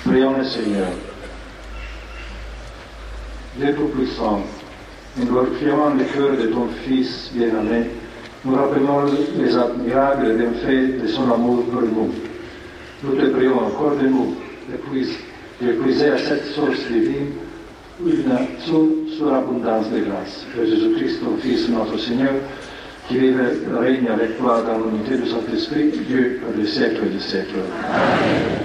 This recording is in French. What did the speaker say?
Prions le Seigneur. Dieu Tout-Puissant, nous glorifions le cœur de ton Fils bien-aimé. Nous rappelons les admirables bienfaits de son amour pour nous. Nous te prions encore de nous, de puiser à cette source divine une surabondance de grâce. Que Jésus-Christ, ton Fils, notre Seigneur, qui vive et règne avec toi dans l'unité du Saint-Esprit, Dieu pour les siècles des siècles. Amen.